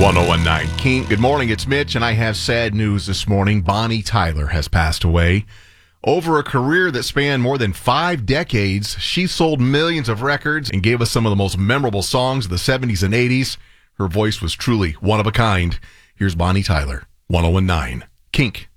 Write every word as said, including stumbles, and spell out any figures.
one oh one nine Kink. Good morning, it's Mitch, and I have sad news this morning. Bonnie Tyler has passed away. Over a career that spanned more than five decades, she sold millions of records and gave us some of the most memorable songs of the seventies and eighties. Her voice was truly one of a kind. Here's Bonnie Tyler, one oh one nine Kink.